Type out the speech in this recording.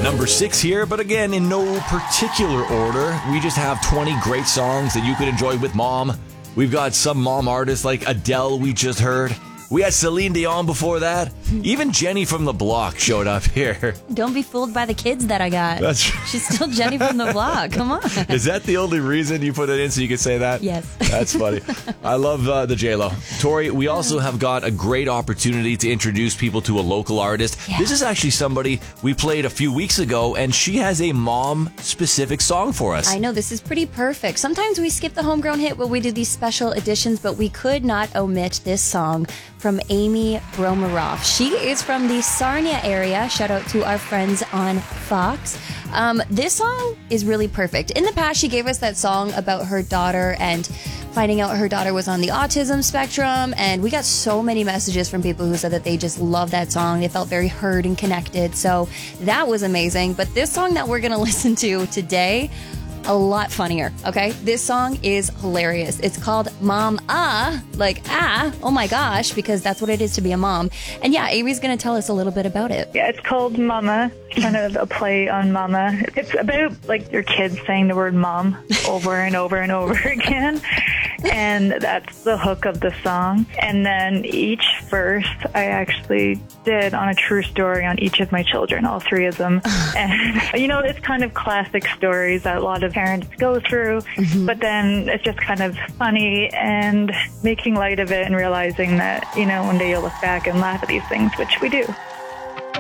Number 6 here, but again, in no particular order. We just have 20 great songs that you could enjoy with mom. We've got some mom artists like Adele we just heard. We had Celine Dion before that. Even Jenny from the Block showed up here. Don't be fooled by the kids that I got. She's still Jenny from the Block. Come on. Is that the only reason you put it in so you could say that? Yes. That's funny. I love the J-Lo. Tori, we also have got a great opportunity to introduce people to a local artist. Yeah. This is actually somebody we played a few weeks ago, and she has a mom-specific song for us. I know, this is pretty perfect. Sometimes we skip the homegrown hit when we do these special editions, but we could not omit this song from Amy Bromeroff. She is from the Sarnia area. Shout out to our friends on Fox. This song is really perfect. In the past, she gave us that song about her daughter and finding out her daughter was on the autism spectrum, and we got so many messages from people who said that they just love that song. They felt very heard and connected, so that was amazing. But this song that we're going to listen to today, a lot funnier, okay? This song is hilarious. It's called Mom like oh my gosh, because that's what it is to be a mom. And yeah, Amy's gonna tell us a little bit about it. Yeah, it's called Mama, kind of a play on Mama. It's about like your kids saying the word mom over and over and over again. And that's the hook of the song. And then each verse I actually did on a true story on each of my children, all 3 of them. And, it's kind of classic stories that a lot of parents go through. But then it's just kind of funny and making light of it and realizing that, one day you'll look back and laugh at these things, which we do.